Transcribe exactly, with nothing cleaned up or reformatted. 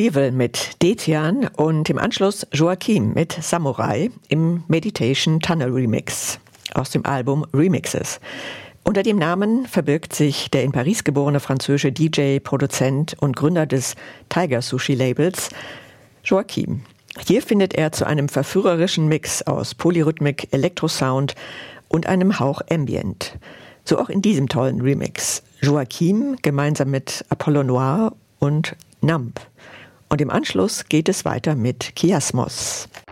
Weevil mit Detian und im Anschluss Joachim mit Samurai im Meditation Tunnel Remix aus dem Album Remixes. Unter dem Namen verbirgt sich der in Paris geborene französische D J, Produzent und Gründer des Tiger Sushi Labels, Joachim. Hier findet er zu einem verführerischen Mix aus Polyrhythmik, Elektrosound und einem Hauch Ambient. So auch in diesem tollen Remix. Joachim gemeinsam mit Apollo Noir und Numb. Und im Anschluss geht es weiter mit Kiasmos.